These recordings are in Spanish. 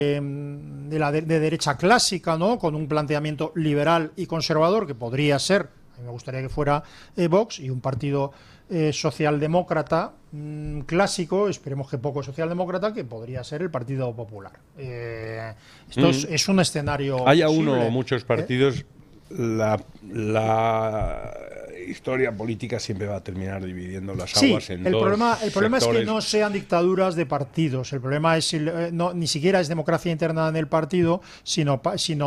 de derecha clásica, ¿no? Con un planteamiento liberal y conservador, que podría ser, a mí me gustaría que fuera Vox, y un partido socialdemócrata clásico, esperemos que poco socialdemócrata, que podría ser el Partido Popular. Esto es un escenario haya posible, uno o muchos partidos, la historia política siempre va a terminar dividiendo las aguas en el dos problema es que sectores. no sean dictaduras de partidos. El problema es ni siquiera es democracia interna en el partido, sino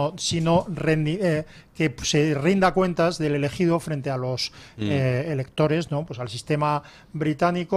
que se rinda cuentas del elegido frente a los electores, ¿no? Pues al sistema británico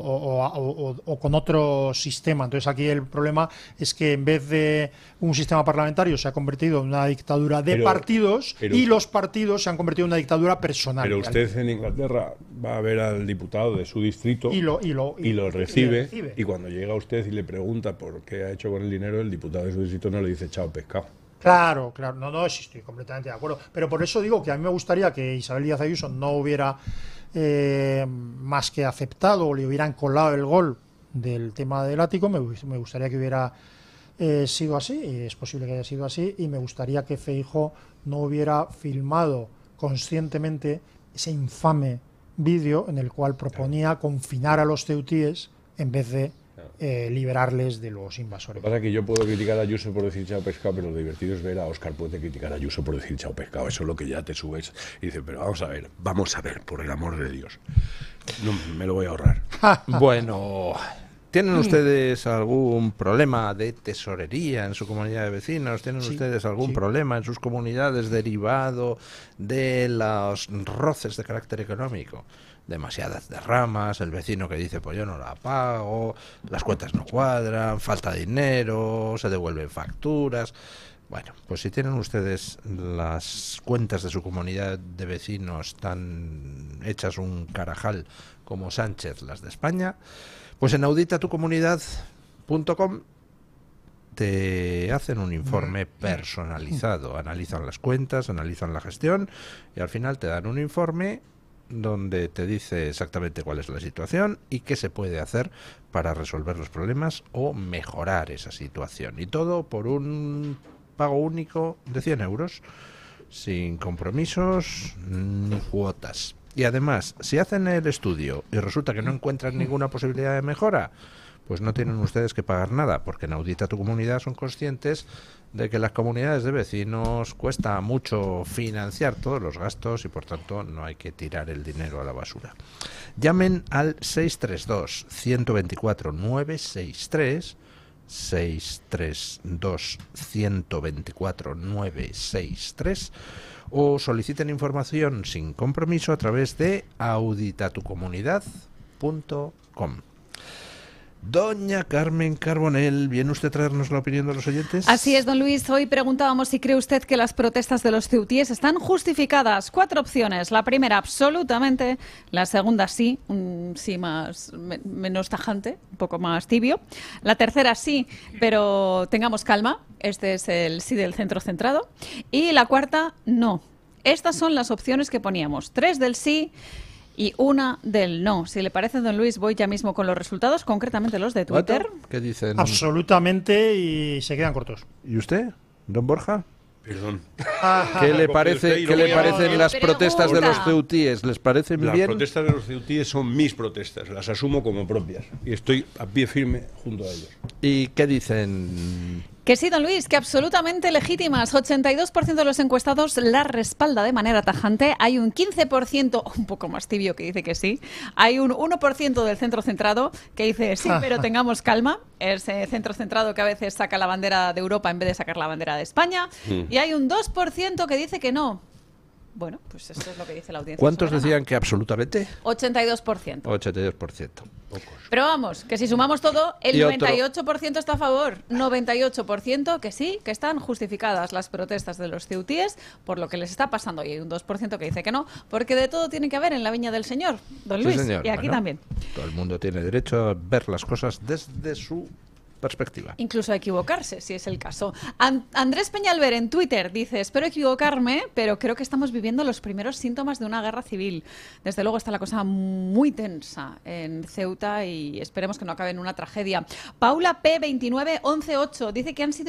o con otro sistema. Entonces aquí el problema es que en vez de un sistema parlamentario se ha convertido en una dictadura de partidos, y los partidos se han convertido en una dictadura personal. Pero usted en Inglaterra va a ver al diputado de su distrito y lo recibe, y cuando llega usted y le pregunta por qué ha hecho con el dinero, el diputado de su distrito no le dice chao pescado. Claro, no, sí, estoy completamente de acuerdo. Pero por eso digo que a mí me gustaría que Isabel Díaz Ayuso no hubiera más que aceptado, o le hubieran colado el gol del tema del ático. Me gustaría que hubiera sido así, y es posible que haya sido así, y me gustaría que Feijóo no hubiera filmado conscientemente ese infame vídeo en el cual proponía confinar a los ceutíes en vez de liberarles de los invasores. Lo que pasa es que yo puedo criticar a Ayuso por decir chao pescado, pero lo divertido es ver a Óscar Puente criticar a Ayuso por decir chao pescado. Eso es lo que ya te subes y dices, pero vamos a ver, por el amor de Dios. No, me lo voy a ahorrar. Bueno, ¿tienen ustedes algún problema de tesorería en su comunidad de vecinos? ¿Tienen ustedes algún problema en sus comunidades derivado de los roces de carácter económico? Demasiadas derramas, el vecino que dice pues yo no la pago, las cuentas no cuadran, falta dinero, se devuelven facturas. Bueno, pues si tienen ustedes las cuentas de su comunidad de vecinos tan hechas un carajal como Sánchez las de España, pues en auditatucomunidad.com te hacen un informe personalizado, analizan las cuentas, analizan la gestión y al final te dan un informe donde te dice exactamente cuál es la situación y qué se puede hacer para resolver los problemas o mejorar esa situación. Y todo por un pago único de 100 euros, sin compromisos ni cuotas. Y además, si hacen el estudio y resulta que no encuentran ninguna posibilidad de mejora, pues no tienen ustedes que pagar nada, porque en Audita tu Comunidad son conscientes de que las comunidades de vecinos cuesta mucho financiar todos los gastos y por tanto no hay que tirar el dinero a la basura. Llamen al 632-124-963, 632-124-963, o soliciten información sin compromiso a través de auditatucomunidad.com. Doña Carmen Carbonell, ¿viene usted a traernos la opinión de los oyentes? Así es, don Luis. Hoy preguntábamos si cree usted que las protestas de los ceutíes están justificadas. 4 opciones. La primera, absolutamente. La segunda, sí. Un sí menos tajante, un poco más tibio. La tercera, sí, pero tengamos calma. Este es el sí del centro centrado. Y la cuarta, no. Estas son las opciones que poníamos. 3 del sí y 1 del no. Si le parece, don Luis, voy ya mismo con los resultados, concretamente los de Twitter. ¿Qué dicen? Absolutamente, y se quedan cortos. ¿Y usted, don Borja? Perdón. ¿Qué le parecen las protestas de los ceutíes? ¿Les parecen bien? Las protestas de los ceutíes son mis protestas, las asumo como propias y estoy a pie firme junto a ellos. ¿Y qué dicen? Que sí, don Luis, que absolutamente legítimas. 82% de los encuestados las respalda de manera tajante. Hay un 15%, un poco más tibio, que dice que sí. Hay un 1% del centro centrado que dice sí, pero tengamos calma. Ese centro centrado que a veces saca la bandera de Europa en vez de sacar la bandera de España. Y hay un 2% que dice que no. Bueno, pues eso es lo que dice la audiencia. ¿Cuántos soberana. decían que absolutamente? 82%. 82%. Pocos. Pero vamos, que si sumamos todo, el Y otro. 98% está a favor. 98% que sí, que están justificadas las protestas de los ceutíes por lo que les está pasando. Y hay un 2% que dice que no, porque de todo tiene que haber en la viña del Señor, don Luis. Sí, señor. Y aquí Bueno, también. todo el mundo tiene derecho a ver las cosas desde su perspectiva. Incluso equivocarse, si es el caso. Andrés Peñalver en Twitter dice: espero equivocarme, pero creo que estamos viviendo los primeros síntomas de una guerra civil. Desde luego está la cosa muy tensa en Ceuta y esperemos que no acabe en una tragedia. Paula P. 29118 dice que han sido